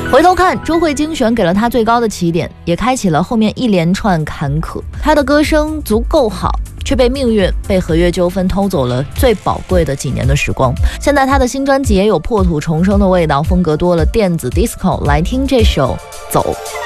回头看，周慧精选给了他最高的起点，也开启了后面一连串坎坷。他的歌声足够好，却被命运、被合约纠纷偷走了最宝贵的几年的时光。现在他的新专辑也有破土重生的味道，风格多了电子 disco， 来听这首《走》。